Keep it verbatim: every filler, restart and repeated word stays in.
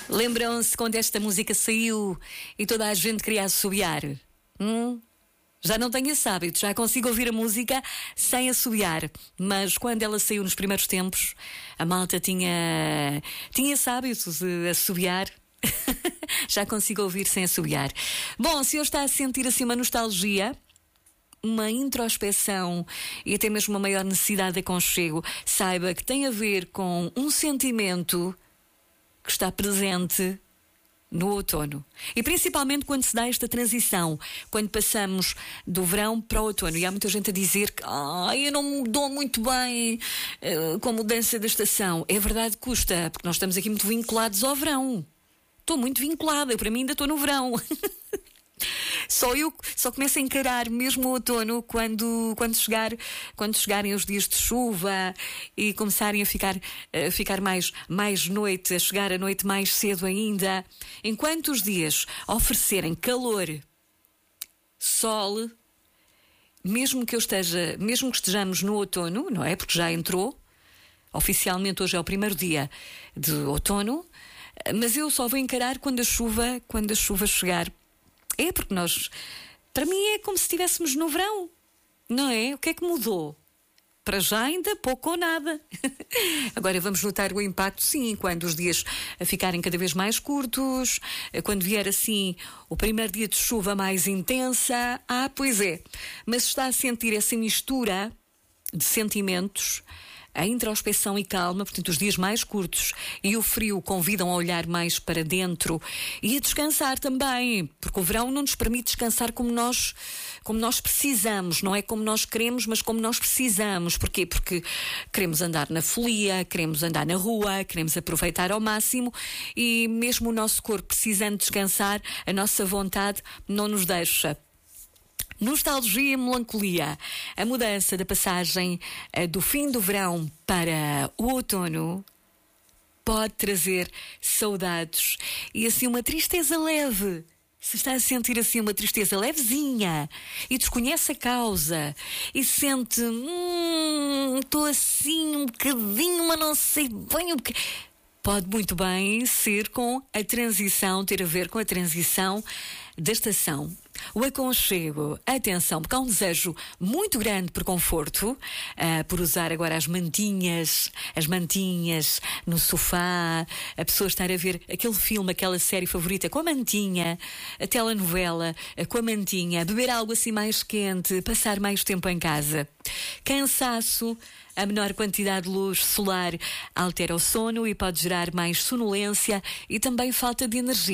Lembram-se quando esta música saiu e toda a gente queria assobiar? Hum? Já não tenho esse hábito, já consigo ouvir a música sem assobiar. Mas quando ela saiu nos primeiros tempos, a malta tinha, tinha esse hábito de assobiar. Já consigo ouvir sem assobiar. Bom, se hoje está a sentir assim uma nostalgia, uma introspeção e até mesmo uma maior necessidade de aconchego, saiba que tem a ver com um sentimento que está presente no outono. E principalmente quando se dá esta transição, quando passamos do verão para o outono. E há muita gente a dizer que ah, eu não me dou muito bem uh, com a mudança da estação. É verdade que custa, porque nós estamos aqui muito vinculados ao verão. Estou muito vinculada, eu para mim ainda estou no verão. Só eu só começo a encarar mesmo o outono quando, quando, chegar, quando chegarem os dias de chuva e começarem a ficar, a ficar mais, mais noite, a chegar a noite mais cedo ainda. Enquanto os dias oferecerem calor, sol, mesmo que eu esteja, mesmo que estejamos no outono, não é? Porque já entrou, oficialmente hoje é o primeiro dia de outono, mas eu só vou encarar quando a chuva, quando a chuva chegar. É porque nós, para mim é como se estivéssemos no verão, não é? O que é que mudou? Para já ainda pouco ou nada. Agora vamos notar o impacto, sim, quando os dias ficarem cada vez mais curtos, quando vier assim o primeiro dia de chuva mais intensa. Ah, pois é. Mas está a sentir essa mistura de sentimentos, a introspeção e calma, portanto os dias mais curtos e o frio convidam a olhar mais para dentro e a descansar também, porque o verão não nos permite descansar como nós, como nós precisamos, não é como nós queremos, mas como nós precisamos. Porquê? Porque queremos andar na folia, queremos andar na rua, queremos aproveitar ao máximo e mesmo o nosso corpo precisando descansar, a nossa vontade não nos deixa. Nostalgia e melancolia. A mudança da passagem uh, do fim do verão para o outono pode trazer saudades e assim uma tristeza leve. Se está a sentir assim uma tristeza levezinha e desconhece a causa e sente hum, estou assim um bocadinho, mas não sei bem o que... Pode muito bem ser com a transição, ter a ver com a transição da estação. O aconchego, atenção, porque há um desejo muito grande por conforto, uh, por usar agora as mantinhas, as mantinhas no sofá, a pessoa estar a ver aquele filme, aquela série favorita com a mantinha, a telenovela uh, com a mantinha, beber algo assim mais quente, passar mais tempo em casa. Cansaço. A menor quantidade de luz solar altera o sono e pode gerar mais sonolência e também falta de energia.